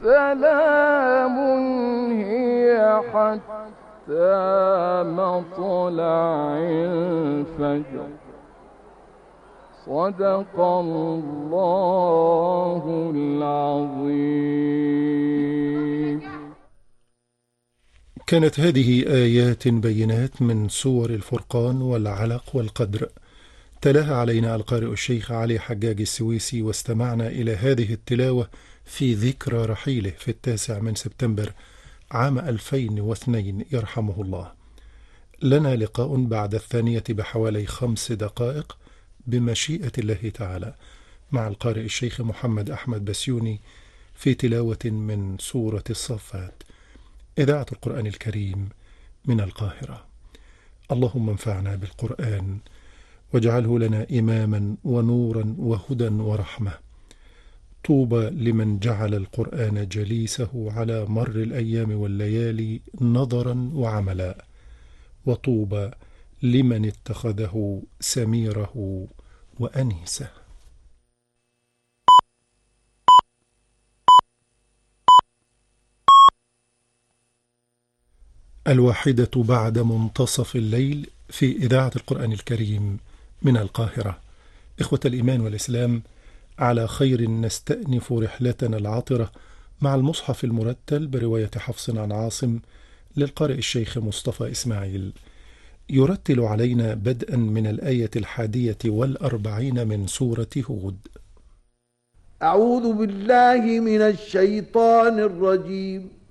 سلام هي حتى مطلع الفجر. صدق الله العظيم. كانت هذه آيات بينات من سور الفرقان والعلق والقدر، تلاها علينا القارئ الشيخ علي حجاج السويسي، واستمعنا إلى هذه التلاوة في ذكرى رحيله في 9 سبتمبر عام 2002 يرحمه الله. لنا لقاء بعد 2 بحوالي 5 دقائق بمشيئة الله تعالى مع القارئ الشيخ محمد أحمد بسيوني في تلاوة من سورة الصفات، إذاعة القرآن الكريم من القاهرة. اللهم انفعنا بالقرآن واجعله لنا إماما ونورا وهدى ورحمة. طوبى لمن جعل القرآن جليسه على مر الأيام والليالي نظرا وعملا، وطوبى لمن اتخذه سميره وأنيسه. الواحدة بعد منتصف الليل في إذاعة القرآن الكريم من القاهرة. إخوة الإيمان والإسلام، على خير نستأنف رحلتنا العطرة مع المصحف المرتل برواية حفص عن عاصم للقارئ الشيخ مصطفى إسماعيل، يرتل علينا بدءا من الآية 41 من سورة هود. أعوذ بالله من الشيطان الرجيم.